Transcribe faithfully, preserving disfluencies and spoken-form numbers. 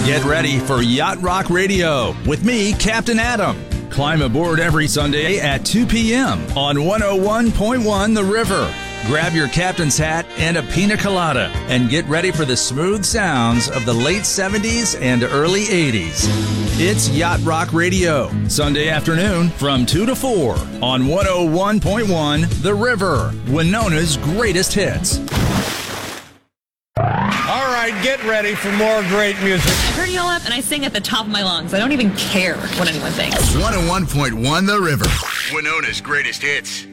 Get ready for Yacht Rock Radio with me, Captain Adam. Climb aboard every Sunday at two p.m. on one oh one point one The River. Grab your captain's hat and a pina colada and get ready for the smooth sounds of the late seventies and early eighties. It's Yacht Rock Radio, Sunday afternoon from two to four on one oh one point one The River, Winona's greatest hits. All right, get ready for more great music. I turn you all up and I sing at the top of my lungs. I don't even care what anyone thinks. one oh one point one The River, Winona's greatest hits.